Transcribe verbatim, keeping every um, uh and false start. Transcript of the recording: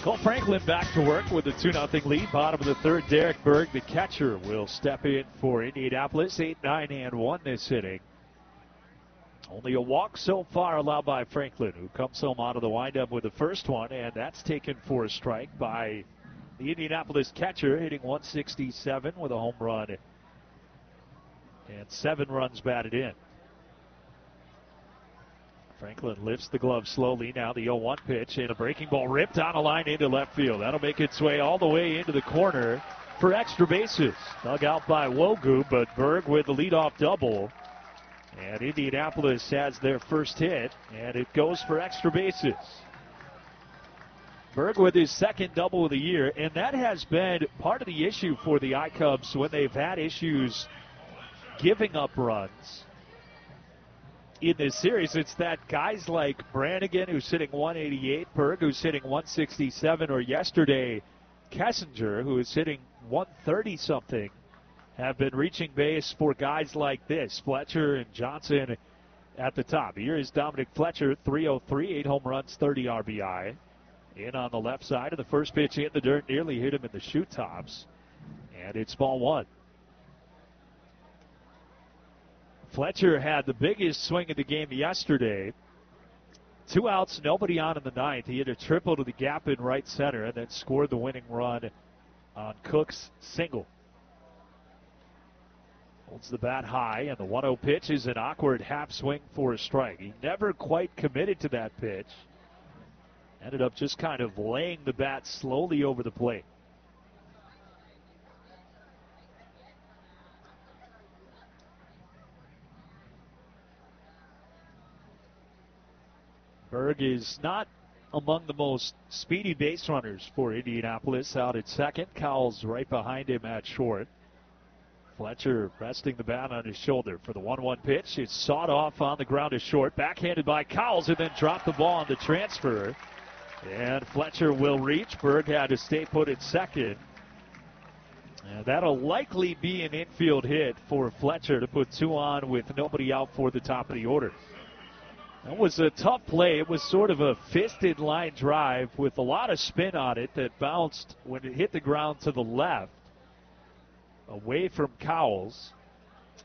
Cole Franklin back to work with a two nothing lead. Bottom of the third, Derek Berg, the catcher, will step in for Indianapolis. eight nine and one this inning. Only a walk so far allowed by Franklin, who comes home out of the windup with the first one, and that's taken for a strike by the Indianapolis catcher, hitting one sixty-seven with a home run and seven runs batted in. Franklin lifts the glove slowly. Now the oh one pitch and a breaking ball ripped down a line into left field. That'll make its way all the way into the corner for extra bases. Dug out by Wogu, but Berg with the leadoff double. And Indianapolis has their first hit, and it goes for extra bases. Berg with his second double of the year, and that has been part of the issue for the I-Cubs when they've had issues giving up runs in this series. It's that guys like Brannigan, who's hitting one eighty-eight, Berg, who's hitting one sixty-seven, or yesterday Kessinger, who is hitting one thirty something, have been reaching base for guys like this, Fletcher and Johnson at the top. Here is Dominic Fletcher, three oh three, eight home runs, thirty R B I. In on the left side of the first pitch, hit the dirt, nearly hit him in the shoe tops, and it's ball one. Fletcher had the biggest swing of the game yesterday. Two outs, nobody on in the ninth. He hit a triple to the gap in right center and then scored the winning run on Cook's single. Holds the bat high, and the one oh pitch is an awkward half swing for a strike. He never quite committed to that pitch. Ended up just kind of laying the bat slowly over the plate. Berg is not among the most speedy base runners for Indianapolis. Out at second, Cowles right behind him at short. Fletcher resting the bat on his shoulder for the one one pitch. It's sawed off on the ground to short. Backhanded by Cowles, and then dropped the ball on the transfer. And Fletcher will reach. Berg had to stay put at second. And that'll likely be an infield hit for Fletcher to put two on with nobody out for the top of the order. That was a tough play. It was sort of a fisted line drive with a lot of spin on it that bounced when it hit the ground to the left, away from Cowles.